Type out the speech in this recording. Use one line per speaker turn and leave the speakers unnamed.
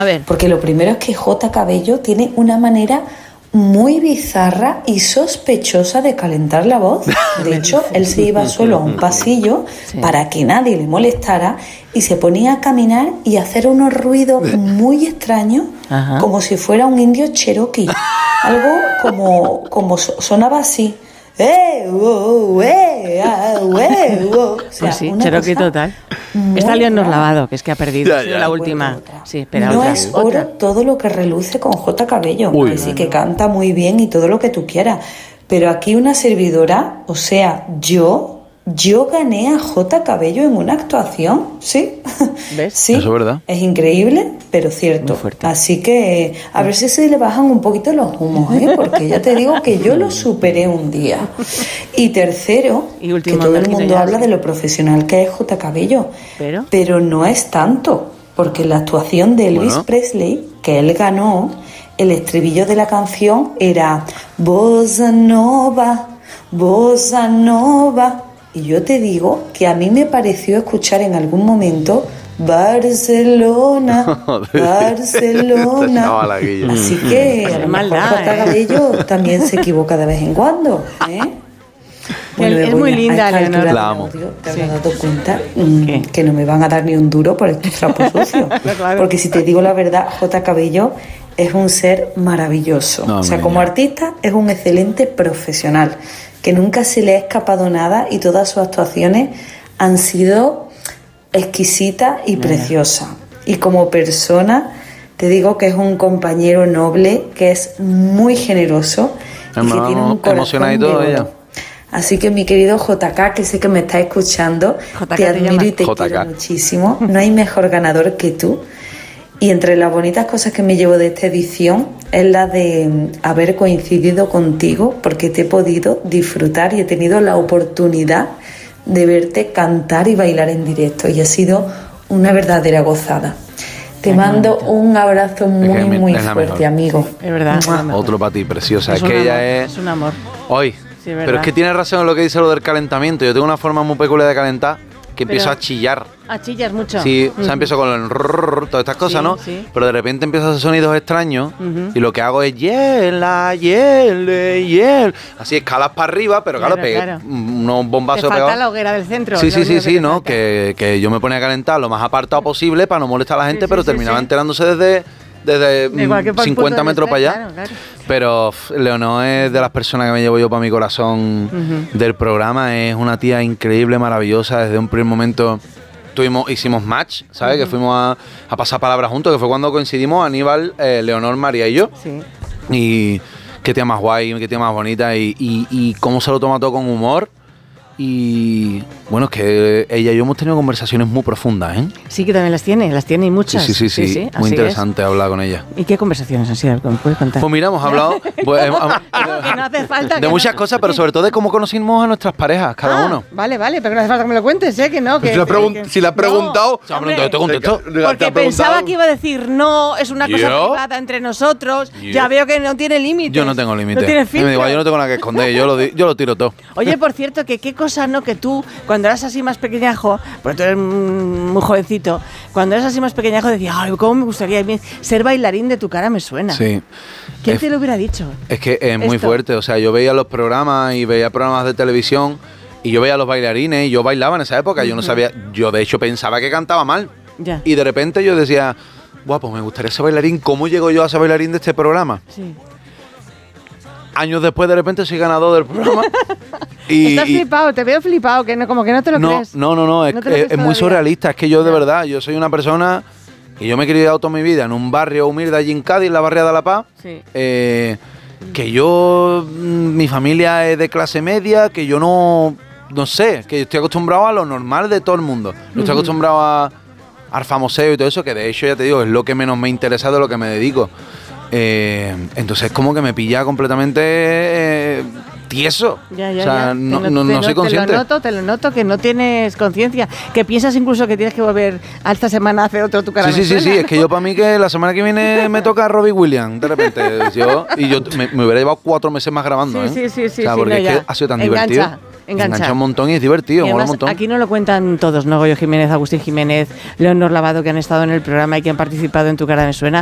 A ver.
Porque lo primero es que J. Cabello tiene una manera muy bizarra y sospechosa de calentar la voz. De hecho, él se iba solo a un pasillo para que nadie le molestara y se ponía a caminar y a hacer unos ruidos muy extraños, como si fuera un indio cherokee. Algo como sonaba así. O sea,
pues sí, Cherokee total. Está Leonor Lavado, que es que ha perdido.
Ya.
La última. Sí, espera,
no
otra.
es oro todo lo que reluce con J. Cabello. Que sí que canta muy bien y todo lo que tú quieras. Pero aquí una servidora, o sea, yo gané a J. Cabello en una actuación, ¿sí?
¿Ves?
Sí,
eso es verdad.
Es increíble, pero cierto. Así que a ver si se le bajan un poquito los humos, ¿eh? Porque ya te digo que yo lo superé un día. Y tercero, que todo el mundo habla de lo profesional que es J. Cabello, pero no es tanto, porque la actuación de Elvis Presley, que él ganó, el estribillo de la canción era Bossa Nova, Bossa Nova. Y yo te digo que a mí me pareció escuchar en algún momento Barcelona, Barcelona. Así que a lo mejor J. Cabello también se equivoca de vez en cuando, ¿eh? Bueno,
es muy linda, Leonor.
La amo.
¿Te has dado cuenta que no me van a dar ni un duro por estos trapos sucios?
Claro.
Porque si te digo la verdad, J. Cabello es un ser maravilloso. O sea, como artista es un excelente profesional, que nunca se le ha escapado nada y todas sus actuaciones han sido exquisitas y preciosas. Y como persona, te digo que es un compañero noble, que es muy generoso y que tiene un corazón de oro. Así que mi querido JK, que sé que me estás escuchando, te admiro y te quiero muchísimo. No hay mejor ganador que tú. Y entre las bonitas cosas que me llevo de esta edición es la de haber coincidido contigo, porque te he podido disfrutar y he tenido la oportunidad de verte cantar y bailar en directo. Y ha sido una verdadera gozada. Te mando un abrazo muy fuerte, amigo.
Es verdad.
Otro para ti, preciosa. Es que ella es
un amor.
Hoy. Sí, pero es que tiene razón en lo que dice lo del calentamiento. Yo tengo una forma muy peculiar de calentar que empiezo a chillar.
Chillas mucho.
Sí, o sea, empiezo con el todas estas cosas, ¿no? Sí. Pero de repente empiezo a hacer sonidos extraños y lo que hago es hiela, hiel. Así escalas para arriba, pero claro, unos bombazos
pegados. Te falta la hoguera del centro.
Sí, ¿no? Que yo me ponía a calentar lo más apartado posible para no molestar a la gente, pero terminaba enterándose desde 50 metros para allá. Claro. Pero Leonor es de las personas que me llevo yo para mi corazón del programa. Es una tía increíble, maravillosa. Desde un primer momento hicimos match, ¿sabes? Que fuimos a pasar palabras juntos, que fue cuando coincidimos Aníbal, Leonor, María y yo. Sí. Y qué tía más guay, qué tía más bonita y cómo se lo toma todo con humor. Y bueno, es que ella y yo hemos tenido conversaciones muy profundas, ¿eh?
Sí, que también las tiene y muchas.
Sí. Muy interesante hablar con ella.
¿Y qué conversaciones han sido? ¿Me puedes contar?
Pues mira, hemos hablado
que no hace falta,
de muchas cosas, pero sobre todo de cómo conocimos a nuestras parejas, cada uno.
Vale, pero no hace falta que me lo cuentes, ¿eh? Que no.
Si le has preguntado,
te contesto. Porque pensaba que iba a decir, no, es una cosa privada entre nosotros. Ya veo que no tiene límites.
Yo no tengo límites.
No tiene filtro.
Me digo, yo no tengo nada que esconder, yo lo tiro todo.
Oye, por cierto, que qué cosa, ¿no? Que tú, cuando eras así más pequeñajo, porque tú eres muy jovencito, cuando eras así más pequeñajo decías, ay, cómo me gustaría ser bailarín de Tu cara me suena.
Sí.
¿Quién te lo hubiera dicho?
Es que es muy fuerte, o sea, yo veía los programas y veía programas de televisión y yo veía a los bailarines y yo bailaba en esa época, yo no sabía, yo de hecho pensaba que cantaba mal.
Ya.
Y de repente yo decía, pues me gustaría ser bailarín, ¿cómo llego yo a ser bailarín de este programa?
Sí.
Años después de repente soy ganador del programa.
Estás flipado, te veo flipado, que no, como que no te lo crees.
No, es muy surrealista, es que yo de verdad, yo soy una persona que yo me he criado toda mi vida en un barrio humilde allí en Cádiz, en la barriada de La Paz, que yo, mi familia es de clase media, que yo no sé, que yo estoy acostumbrado a lo normal de todo el mundo, no estoy acostumbrado al famoseo y todo eso, que de hecho ya te digo, es lo que menos me interesa de lo que me dedico. Entonces como que me pilla completamente tieso.
Ya.
O sea, no soy consciente.
Te lo noto que no tienes conciencia, que piensas incluso que tienes que volver a esta semana a hacer otro Tu cara me suena.
Sí, es que yo para mí que la semana que viene me toca Robbie Williams, de repente. Y yo me hubiera llevado 4 meses más grabando,
Sí.
O sea, porque es que ha sido tan divertido. Engancha un montón y es divertido, mola un montón.
Aquí no lo cuentan todos, ¿no? Goyo Jiménez, Agustín Jiménez, Leonor Lavado, que han estado en el programa y que han participado en Tu cara me suena.